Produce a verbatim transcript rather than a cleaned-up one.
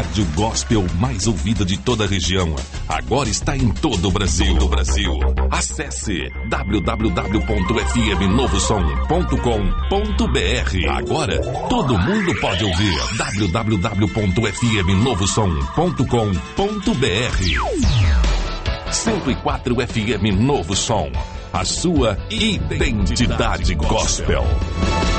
rádio gospel mais ouvida de toda a região. Agora está em todo o Brasil. Do Brasil. Acesse w w w ponto f m novo som ponto com ponto b r. Agora todo mundo pode ouvir. w w w ponto f m novo som ponto com ponto b r. cento e quatro F M Novo Som. A sua identidade gospel.